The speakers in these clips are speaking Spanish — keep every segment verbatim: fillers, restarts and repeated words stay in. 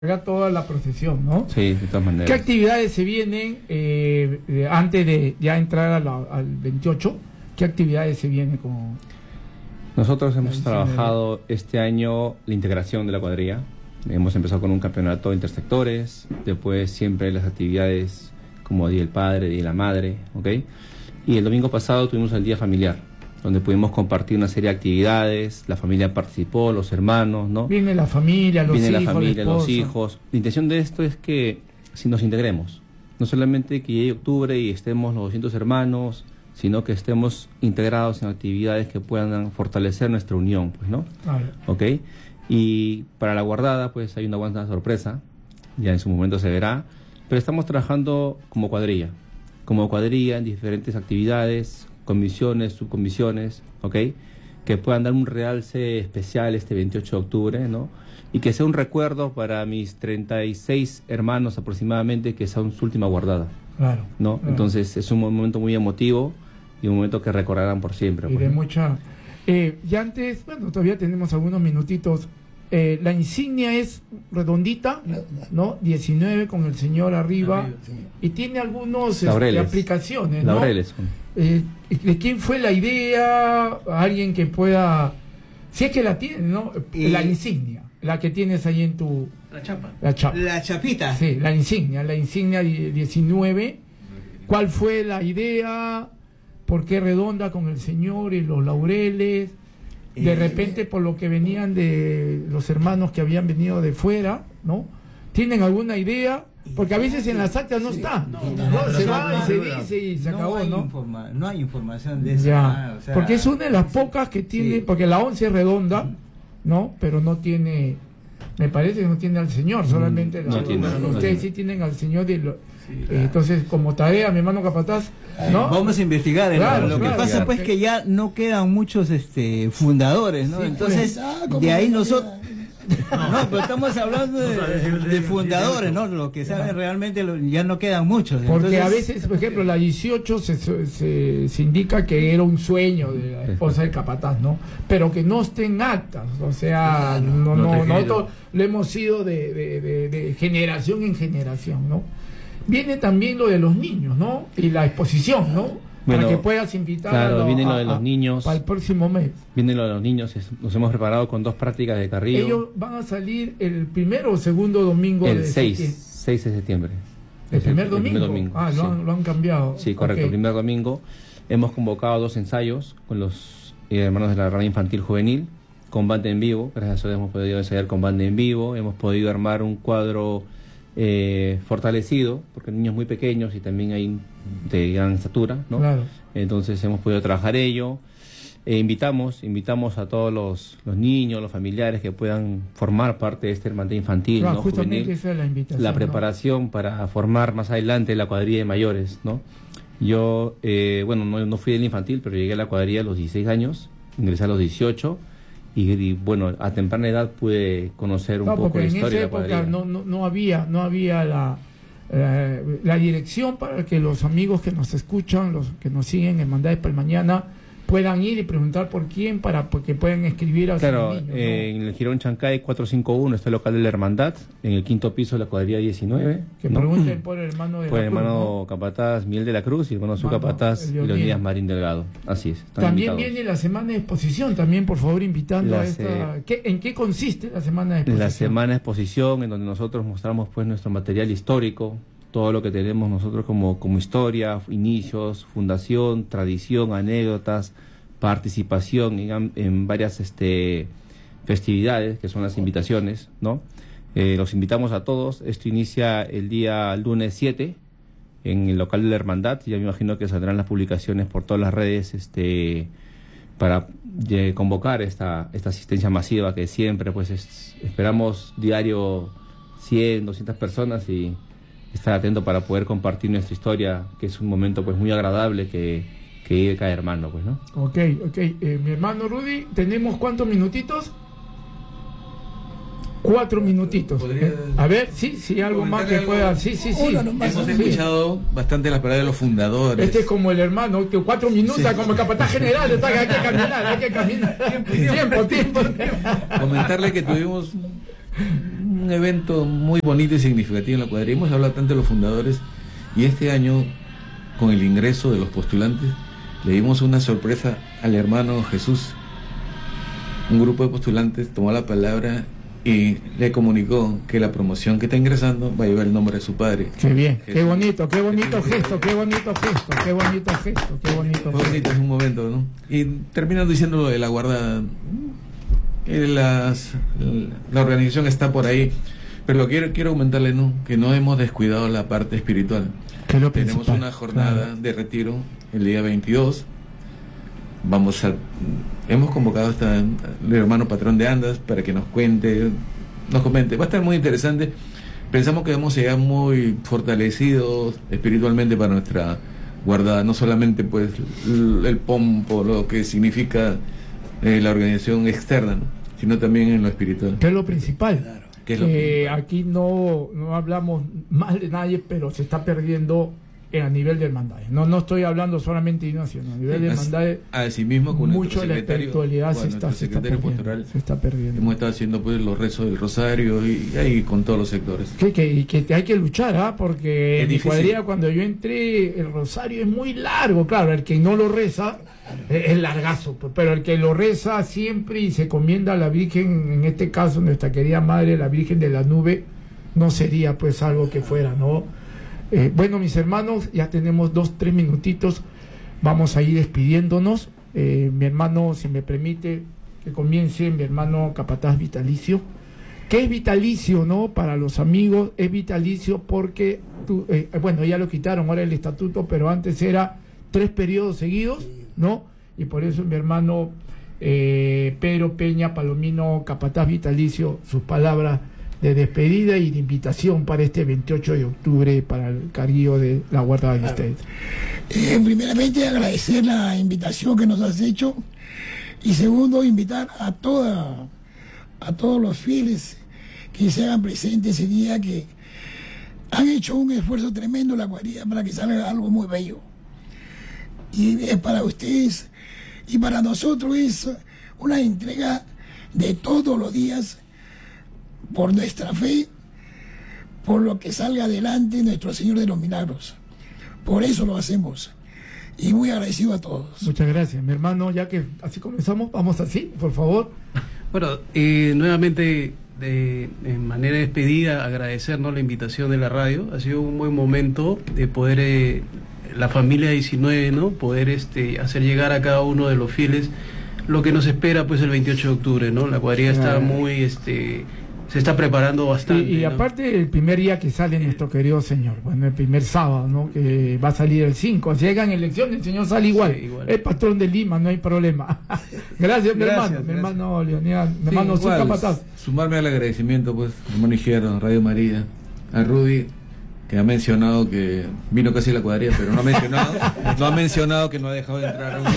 toda la procesión, ¿no? Sí, de todas maneras. ¿Qué actividades se vienen eh, eh, antes de ya entrar a la, al veintiocho? ¿Qué actividades se vienen con...? Nosotros hemos trabajado este año la integración de la cuadrilla. Hemos empezado con un campeonato de intersectores, después siempre las actividades como Día del Padre, Día de la Madre, ¿ok? Y el domingo pasado tuvimos el Día Familiar, donde pudimos compartir una serie de actividades, la familia participó, los hermanos, ¿no? Viene la familia, los Viene hijos, la familia, la los hijos. La intención de esto es que si nos integremos, no solamente que llegue octubre y estemos los doscientos hermanos, sino que estemos integrados en actividades que puedan fortalecer nuestra unión, pues, ¿no? Claro. ¿Ok? Y para la guardada, pues hay una buena sorpresa, ya en su momento se verá, pero estamos trabajando como cuadrilla, como cuadrilla en diferentes actividades, comisiones, subcomisiones, ¿ok? Que puedan dar un realce especial este veintiocho de octubre, ¿no? Y que sea un recuerdo para mis treinta y seis hermanos aproximadamente, que sea su última guardada, claro, ¿no? Claro. Entonces es un momento muy emotivo y un momento que recordarán por siempre. Y pues, de ¿no? mucha... Eh, y antes, bueno, todavía tenemos algunos minutitos. Eh, la insignia es redondita, ¿no? diecinueve con el señor arriba, Arriba, sí. y tiene algunos Laureles. este, aplicaciones, ¿no? Laureles. Eh, ¿De quién fue la idea? Alguien que pueda... Si es que la tiene, ¿no? Y- La insignia, la que tienes ahí en tu... La chapa. La chapa. La chapita. Sí, la insignia, la insignia die- diecinueve. ¿Cuál fue la idea? ¿Por qué redonda con el señor y los laureles? De Eh, repente, por lo que venían de los hermanos que habían venido de fuera, ¿no? ¿Tienen alguna idea? Porque a veces en las actas no está. No, No, no, no, se no, va no, y se no, dice y se no acabó, hay ¿no? informa- no hay información de eso. Ya, ah, o sea, porque es una de las pocas que tiene, sí. porque la once es redonda, ¿no? Pero no tiene, me parece que no tiene al señor, solamente no la- tiene, la- no ustedes tiene. sí tienen al señor y lo- Sí, eh, claro. entonces como tarea, mi hermano Capataz, ¿no? Vamos a investigar. Claro, lo claro, que pasa claro. pues que ya no quedan muchos este fundadores, ¿no? Sí, Entonces, pues. Ah, ¿cómo de ahí no nosotros... queda? No, pero estamos hablando de, No sabes, de- de fundadores, ¿no? Lo que saben realmente lo- ya no quedan muchos. Porque Entonces, a veces, por ejemplo, la dieciocho se, se, se indica que era un sueño de la esposa del capataz, ¿no? Pero que no esté en actas, o sea, no, no no, tejido. nosotros lo hemos ido de, de, de, de generación en generación, ¿no? Viene también lo de los niños, ¿no? Y la exposición, ¿no? Bueno, Para que puedas invitar claro, a, lo- viene lo a- de los a- niños. para el próximo mes. Vienen lo de los niños, es- nos hemos preparado con dos prácticas de carrillo. Ellos van a salir el primero o segundo domingo el de seis, septiembre. seis de septiembre. ¿El Es primer domingo? primer domingo, Ah, sí. lo, han, lo han cambiado. Sí, correcto, Ok. el primer domingo. Hemos convocado dos ensayos con los eh, hermanos de la rama infantil juvenil, con banda en vivo. Gracias a Dios hemos podido ensayar con banda en vivo. Hemos podido armar un cuadro eh, fortalecido, porque niños muy pequeños y también hay de gran estatura, ¿no? Claro. Entonces hemos podido trabajar ello. Eh, invitamos, invitamos a todos los, los niños, los familiares que puedan formar parte de este hermandad infantil, Claro, ¿no? justamente Juvenil. esa es la invitación. La ¿no? preparación para formar más adelante la cuadrilla de mayores, ¿no? Yo, eh, bueno, no, no fui del infantil, pero llegué a la cuadrilla a los dieciséis años, ingresé a los dieciocho y, y, bueno, a temprana edad pude conocer un No, poco porque la en historia esa de la época cuadrilla. no, no, no había, no había la, la, la dirección para que los amigos que nos escuchan, los que nos siguen en Hermandades para el Mañana, puedan ir y preguntar por quién, para que puedan escribir a Claro, sus niños, ¿no? eh, en el Girón Chancay cuatrocientos cincuenta y uno está el local de la Hermandad, en el quinto piso de la cuadrilla diecinueve. Que ¿no? pregunten por el hermano de Por la el Cruz, hermano ¿no? Capataz Miguel de la Cruz y el hermano su Hermano Capataz Leonidas. Leonidas Marín Delgado. Así es. están También invitados. viene la semana de exposición, también por favor invitando La a esta... se- ¿Qué- ¿En qué consiste la semana de exposición? La semana de exposición en donde nosotros mostramos pues nuestro material histórico, todo lo que tenemos nosotros como, como historia, inicios, fundación, tradición, anécdotas, participación en, en varias este, festividades que son las invitaciones, ¿no? Eh, los invitamos a todos. Esto inicia el día lunes siete en el local de la Hermandad. Ya me imagino que saldrán las publicaciones por todas las redes este, para eh, convocar esta, esta asistencia masiva que siempre pues es- esperamos diario cien, doscientas personas y estar atento para poder compartir nuestra historia, que es un momento pues muy agradable que, que vive cada hermano, pues, ¿no? Ok, ok. Eh, mi hermano Rudy, ¿tenemos cuántos minutitos? Cuatro minutitos. ¿Podría- Eh, a ver, sí, sí, algo más que comentarle pueda. algo? Sí, sí, sí. Uno nomás. Hemos Sí. escuchado bastante las palabras de los fundadores. Este es como el hermano, que cuatro minutos, como el capataz general, está que hay que caminar, hay que caminar. Tiempo, tiempo, tiempo. Comentarle que tuvimos un evento muy bonito y significativo en la cuadrilla. Hemos hablado tanto de los fundadores y este año, con el ingreso de los postulantes, le dimos una sorpresa al hermano Jesús. Un grupo de postulantes tomó la palabra y le comunicó que la promoción que está ingresando va a llevar el nombre de su padre. Qué bien, Jesús. qué bonito, qué bonito gesto, qué bonito gesto, qué bonito gesto, qué bonito Muy bonito, gesto. es un momento, ¿no? Y terminando diciendo lo de la guardada, eh, las, la organización está por ahí, pero lo quiero, quiero comentarle, ¿no? Que no hemos descuidado la parte espiritual. Que es lo Tenemos principal, una jornada claro. de retiro el día veintidós. Vamos a hemos convocado hasta el hermano patrón de Andas para que nos cuente, nos comente. Va a estar muy interesante. Pensamos que vamos a llegar muy fortalecidos espiritualmente para nuestra guardada, no solamente pues el, el pompo, lo que significa eh, la organización externa, ¿no? Sino también en lo espiritual. Que es lo principal. Claro. Que es lo Que principal. aquí no, no hablamos mal de nadie, pero se está perdiendo a nivel del mandaje. No, no estoy hablando solamente de nacional, a nivel del mandaje. Asimismo, con Mucho nuestro de la secretario, espiritualidad se con está, nuestro se está secretario perdiendo. pastoral, Se está perdiendo. hemos estado haciendo pues los rezos del rosario y ahí con todos los sectores. Que, que, que hay que luchar, ¿ah? Porque Es en mi difícil. cuadrilla, cuando yo entré, el rosario es muy largo. Claro, el que no lo reza es, es largazo, pero el que lo reza siempre y se comienda a la Virgen, en este caso nuestra querida Madre, la Virgen de la Nube, no sería pues algo que fuera, ¿no? Eh, bueno, mis hermanos, ya tenemos dos, tres minutitos, vamos a ir despidiéndonos. Eh, mi hermano, si me permite que comience, mi hermano Capataz Vitalicio. ¿Qué es vitalicio, no? Para los amigos, es vitalicio porque, tú, eh, bueno, ya lo quitaron ahora el estatuto, pero antes era tres periodos seguidos, ¿no? Y por eso mi hermano eh, Pedro Peña Palomino Capataz Vitalicio, sus palabras de despedida y de invitación para este veintiocho de octubre para el carguillo de la guarda de ustedes. Eh, primeramente agradecer la invitación que nos has hecho y segundo invitar a toda a todos los fieles que se hagan presentes ese día, que han hecho un esfuerzo tremendo en la cuadrilla para que salga algo muy bello, y es para ustedes y para nosotros es una entrega de todos los días por nuestra fe, por lo que salga adelante nuestro Señor de los Milagros. Por eso lo hacemos. Y muy agradecido a todos. Muchas gracias, mi hermano. Ya que así comenzamos, vamos así, por favor. Bueno, eh, nuevamente, de, en manera de despedida, agradecernos la invitación de la radio. Ha sido un buen momento de poder, eh, la familia diecinueve, ¿no? Poder este, hacer llegar a cada uno de los fieles lo que nos espera pues el veintiocho de octubre, ¿no? La cuadrilla está muy... este se está preparando bastante. Y, y ¿no? aparte el primer día que sale nuestro querido Señor, bueno, el primer sábado, ¿no? Que va a salir el cinco, si llegan elecciones, el Señor sale igual. Sí, igual. Es patrón de Lima, no hay problema. Gracias, mi Gracias, hermano, gracias. mi hermano Leonidas, mi Sí, hermano igual, Capataz. sumarme al agradecimiento, pues, hermano Izquierdo, Radio María, a Rudy, que ha mencionado que vino casi a la cuadrilla, pero no ha mencionado, no ha mencionado que no ha dejado de entrar a un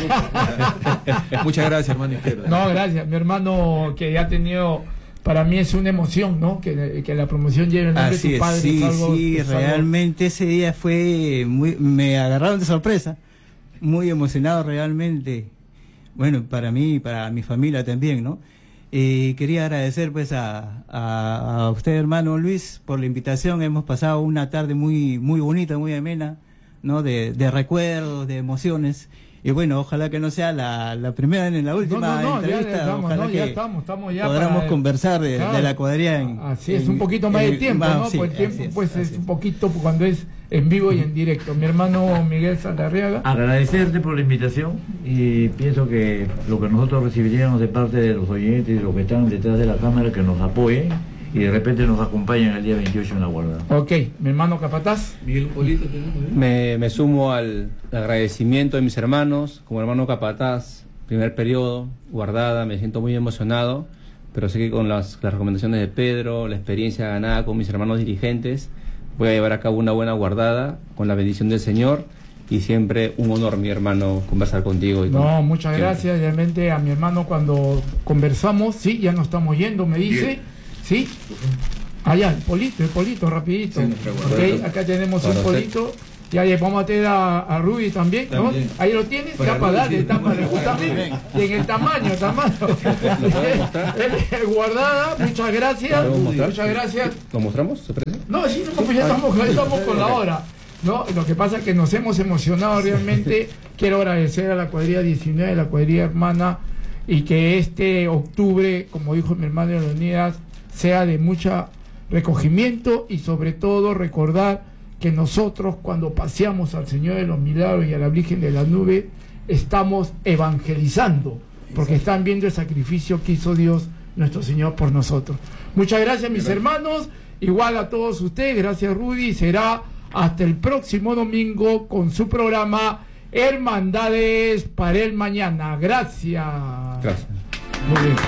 grupo. Muchas gracias, hermano Izquierdo. No, gracias, mi hermano, que ya ha tenido, para mí es una emoción, ¿no? Que, que la promoción lleve el nombre Así de tu es, padre. sí, es algo, sí, es algo- realmente ese día fue muy, me agarraron de sorpresa, muy emocionado realmente, bueno, para mí y para mi familia también, ¿no? Eh, quería agradecer pues a, a, a usted, hermano Luis, por la invitación. Hemos pasado una tarde muy, muy bonita, muy amena, ¿no? De, de recuerdos, de emociones. Y bueno, ojalá que no sea la, la primera ni la No, última no, no, ya entrevista. estamos, ojalá no, que ya estamos, estamos ya podamos para- conversar de, Claro. de la cuadrilla en, Así es, en- un poquito más de en- tiempo, va, ¿no? sí, Porque el tiempo así es, pues así es es. un poquito cuando es en vivo y en directo. Mi hermano Miguel Saldarriaga. Agradecerte por la invitación y pienso que lo que nosotros recibiríamos de parte de los oyentes y de los que están detrás de la cámara, que nos apoyen y de repente nos acompañen el día veintiocho en la guarda. Ok, mi hermano Capataz. Miguel Polito, tenemos, ¿eh? Me, me sumo al agradecimiento de mis hermanos, como hermano Capataz, primer periodo, guardada, me siento muy emocionado, pero sé que con las, las recomendaciones de Pedro, la experiencia ganada con mis hermanos dirigentes, voy a llevar a cabo una buena guardada con la bendición del Señor, y siempre un honor, mi hermano, conversar contigo. Y con- No, muchas siempre. gracias. Realmente a mi hermano cuando conversamos, sí, ya nos estamos yendo, me dice, sí. Allá, el polito, el polito, rapidito. Sí, nuestra Ok, guardada. acá tenemos Para un usted. polito. Ya le vamos a tener a, a Rudy también, ¿no? También. Ahí lo tienes, Para ya para Rudy, darle, sí. está para justamente, y en el tamaño, tamaño. Guardada, muchas gracias, ¿Podemos mostrar? muchas gracias. ¿Lo mostramos? ¿Se parece? No, sí, no, pues ya estamos, ya estamos con la hora. No, lo que pasa es que nos hemos emocionado realmente. Quiero agradecer a la cuadrilla diecinueve, la cuadrilla hermana, y que este octubre, como dijo mi hermano Leonidas, sea de mucho recogimiento y sobre todo recordar que nosotros cuando paseamos al Señor de los Milagros y a la Virgen de la Nube estamos evangelizando, porque están viendo el sacrificio que hizo Dios nuestro Señor por nosotros. Muchas gracias, mis hermanos, igual a todos ustedes, gracias Rudy, será hasta el próximo domingo con su programa Hermandades para el Mañana. Gracias. Gracias. Muy bien.